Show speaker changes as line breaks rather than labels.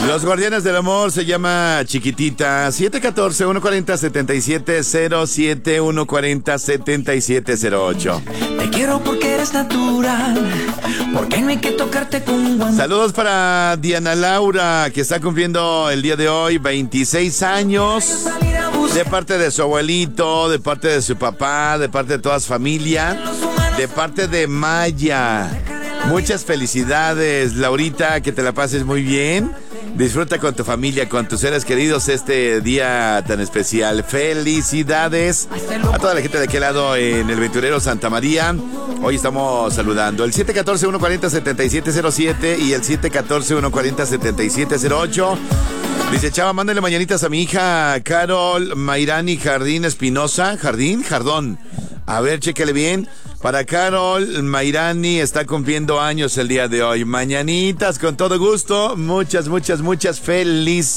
Los Guardianes del Amor se llama Chiquitita. 714-140-7707, 140-7708.
Te quiero porque eres natural, porque no hay que tocarte con guantes.
Saludos para Diana Laura, que está cumpliendo el día de hoy 26 años. De parte de su abuelito, de parte de su papá, de parte de toda su familia, de parte de Maya. Muchas felicidades, Laurita, que te la pases muy bien. Disfruta con tu familia, con tus seres queridos este día tan especial. Felicidades a toda la gente de aquel lado en el Venturero Santa María. Hoy estamos saludando el 714-140-7707 y el 714-140-7708. Dice Chava, mándale mañanitas a mi hija Carol Mayrani Jardín Espinosa. Jardón. A ver, chéquele bien. Para Carol Mayrani, está cumpliendo años el día de hoy. Mañanitas con todo gusto. Muchas felicidades.